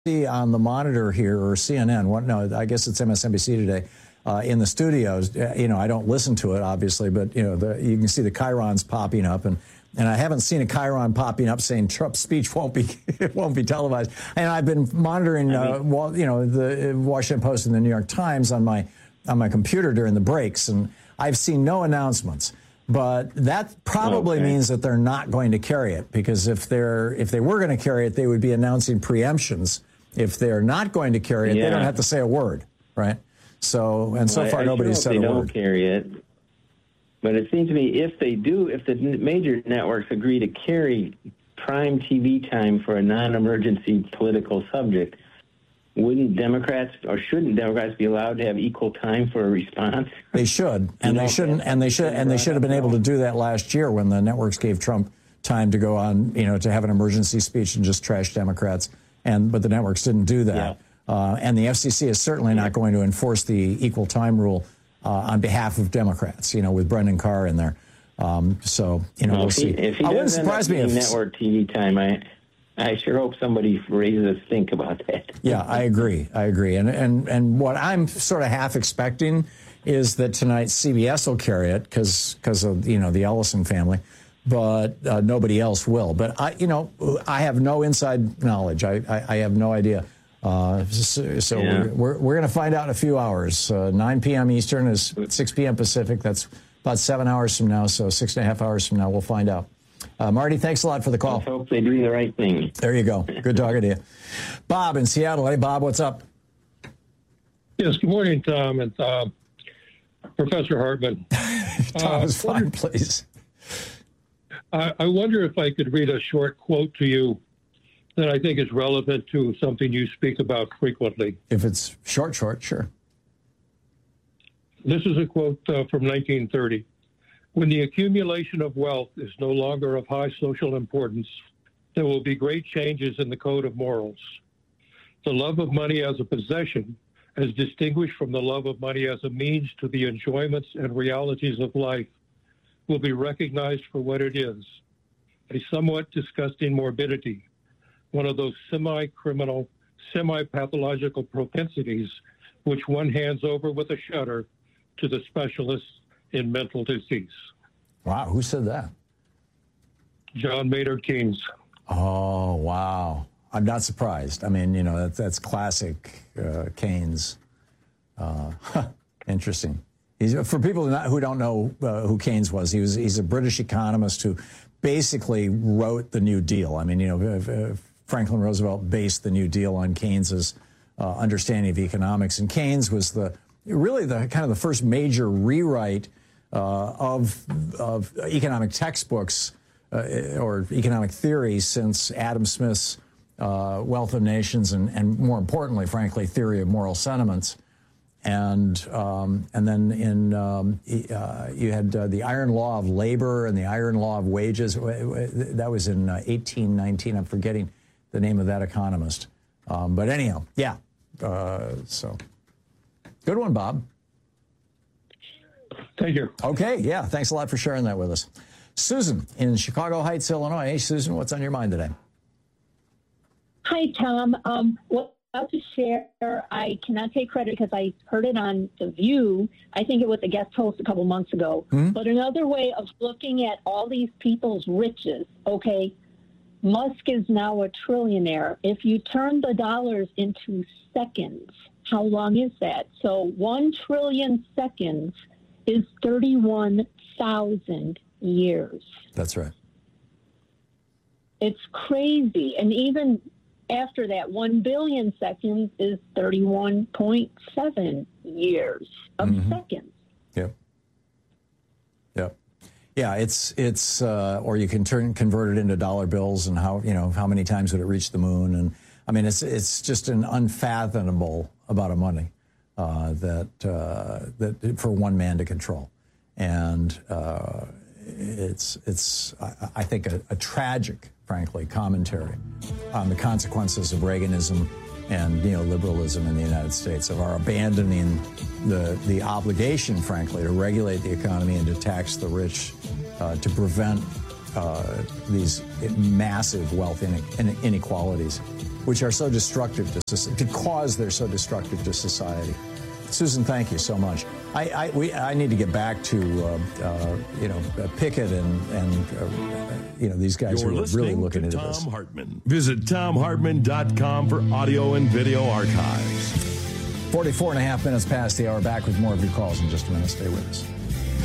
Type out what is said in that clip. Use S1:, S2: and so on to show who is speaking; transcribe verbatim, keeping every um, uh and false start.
S1: see on the monitor here, or C N N, what, no, I guess it's M S N B C today, uh, in the studios. You know, I don't listen to it, obviously, but, you know, the, you can see the chyrons popping up, and and I haven't seen a chyron popping up saying Trump's speech won't be it won't be televised. And I've been monitoring, uh, you know, the Washington Post and the New York Times on my on my computer during the breaks, and I've seen no announcements. But that probably okay. means that they're not going to carry it, because if they're if they were going to carry it, they would be announcing preemptions. If they're not going to carry it, yeah. they don't have to say a word, right? So, and so
S2: well,
S1: far,
S2: I
S1: nobody's
S2: sure
S1: said a
S2: they
S1: word.
S2: Don't carry it. But it seems to me if they do, if the major networks agree to carry prime T V time for a non-emergency political subject, wouldn't Democrats or shouldn't Democrats be allowed to have equal time for a response?
S1: They should, and they shouldn't, and they should, and they should have been able to do that last year when the networks gave Trump time to go on, you know, to have an emergency speech and just trash Democrats. And but the networks didn't do that. Yeah. Uh, and the F C C is certainly not going to enforce the equal time rule uh, on behalf of Democrats, you know, with Brendan Carr in there. Um, so, you know,
S2: well,
S1: we'll
S2: if
S1: see.
S2: He, if he
S1: I wouldn't surprise me if
S2: network T V time, I, I sure hope somebody raises a stink about that.
S1: Yeah, I agree. I agree. And, and, and what I'm sort of half expecting is that tonight C B S will carry it because because of, you know, the Ellison family. But uh, nobody else will. But I, you know, I have no inside knowledge. I, I, I have no idea. Uh, so so yeah. we're we're, we're going to find out in a few hours. Uh, nine p.m. Eastern is six p.m. Pacific. That's about seven hours from now. So six and a half hours from now, we'll find out. Uh, Marty, thanks a lot for the call.
S2: I hope they do the right thing.
S1: There you go. Good talking to you, Bob in Seattle. Hey, Bob, what's up?
S3: Yes. Good morning, Tom and uh, Professor Hartman.
S1: Thomas, uh, fine, please.
S3: I wonder if I could read a short quote to you that I think is relevant to something you speak about frequently.
S1: If it's short, short, sure.
S3: This is a quote uh, from nineteen thirty. When the accumulation of wealth is no longer of high social importance, there will be great changes in the code of morals. The love of money as a possession, as distinguished from the love of money as a means to the enjoyments and realities of life, will be recognized for what it is, a somewhat disgusting morbidity, one of those semi-criminal, semi-pathological propensities which one hands over with a shudder to the specialists in mental disease.
S1: Wow, who said that?
S3: John Maynard Keynes.
S1: Oh, wow. I'm not surprised. I mean, you know, that's, that's classic uh, Keynes. Uh, huh, interesting. He's, for people who don't know uh, who Keynes was, he was he's a British economist who basically wrote the New Deal. I mean, you know, Franklin Roosevelt based the New Deal on Keynes's uh, understanding of economics, and Keynes was the really the kind of the first major rewrite uh, of of economic textbooks uh, or economic theory since Adam Smith's uh, Wealth of Nations, and, and more importantly, frankly, Theory of Moral Sentiments. And um, and then in um, uh, you had uh, the Iron Law of Labor and the Iron Law of Wages. That was in uh, eighteen nineteen. I'm forgetting the name of that economist. Um, but anyhow, yeah. Uh, so good one, Bob.
S3: Thank you.
S1: Okay, yeah. Thanks a lot for sharing that with us. Susan in Chicago Heights, Illinois. Hey, Susan, what's on your mind today?
S4: Hi, Tom. Um, what about to share, I cannot take credit because I heard it on The View. I think it was a guest host a couple months ago. Mm-hmm. But another way of looking at all these people's riches, okay, Musk is now a trillionaire. If you turn the dollars into seconds, how long is that? So one trillion seconds is thirty-one thousand years.
S1: That's right.
S4: It's crazy. And even after that, one billion seconds is thirty-one point seven years of mm-hmm. seconds.
S1: Yep. Yep. Yeah, it's, it's uh, or you can turn, convert it into dollar bills, and how, you know, how many times would it reach the moon? And I mean, it's, it's just an unfathomable amount of money uh, that, uh, that for one man to control. And uh, it's, it's, I, I think a, a tragic, frankly, commentary on the consequences of Reaganism and neoliberalism in the United States, of our abandoning the the obligation, frankly, to regulate the economy and to tax the rich, uh, to prevent uh, these massive wealth inequalities. which are so destructive to society, because they're so destructive to society. Susan, thank you so much. I I, we, I need to get back to uh, uh, you know Pickett and and uh, you know these guys
S5: You're
S1: who are really looking
S5: to
S1: into
S5: Tom
S1: this.
S5: Hartman. Visit tom hartman dot com for audio and video archives.
S1: forty-four and a half minutes past the hour. Back with more of your calls in just a minute. Stay with us.